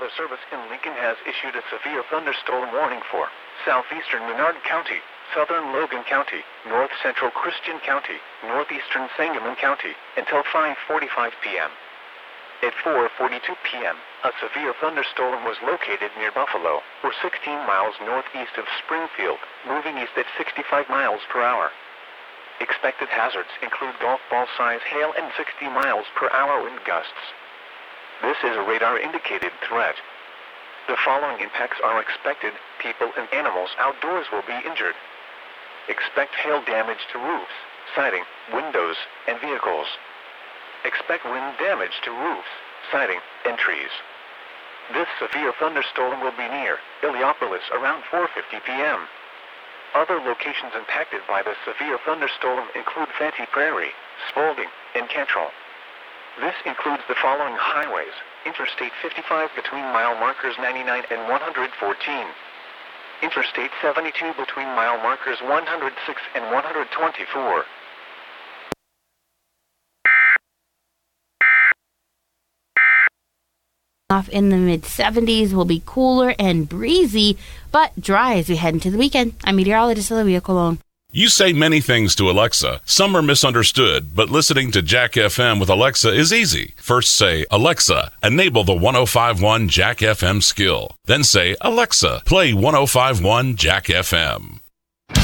Weather Service in Lincoln has issued a severe thunderstorm warning for southeastern Menard County, southern Logan County, north central Christian County, northeastern Sangamon County, until 5:45 p.m. At 4:42 p.m., a severe thunderstorm was located near Buffalo, or 16 miles northeast of Springfield, moving east at 65 miles per hour. Expected hazards include golf ball-size hail and 60 miles per hour wind gusts. This is a radar-indicated threat. The following impacts are expected: people and animals outdoors will be injured. Expect hail damage to roofs, siding, windows, and vehicles. Expect wind damage to roofs, siding, and trees. This severe thunderstorm will be near Illiopolis around 4:50 p.m. Other locations impacted by the severe thunderstorm include Fanti Prairie, Spalding, and Cantrell. This includes the following highways: Interstate 55 between mile markers 99 and 114. Interstate 72 between mile markers 106 and 124. Off in the mid-70s, will be cooler and breezy, but dry as we head into the weekend. I'm meteorologist Olivia Colon. You say many things to Alexa. Some are misunderstood, but listening to Jack FM with Alexa is easy. First say, Alexa, enable the 105.1 Jack FM skill. Then say, Alexa, play 105.1 Jack FM.